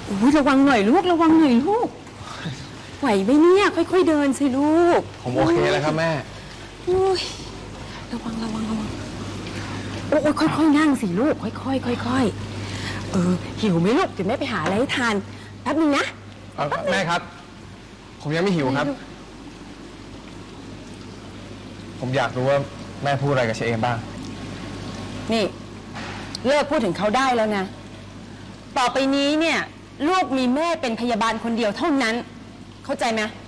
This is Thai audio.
อุ้ยระวังหน่อยลูกระวังหน่อยลูกไหวไหมเนี่ยค่อยๆเดินสิลูกผมโอเคแล้วครับแม่อุ้ยระวังโอ้ยค่อยๆนั่งสิลูกค่อยๆหิวไหมลูกเดี๋ยวแม่ไปหาอะไรให้ทานแป๊บนึงนะแม่ครับผมยังไม่หิวครับผมอยากรู้ว่าแม่พูดอะไรกับเชเอมบ้างนี่เลิกพูดถึงเขาได้แล้วนะต่อไปนี้เนี่ยลูกมีแม่เป็นพยาบาลคนเดียวเท่านั้นเข้าใจไหม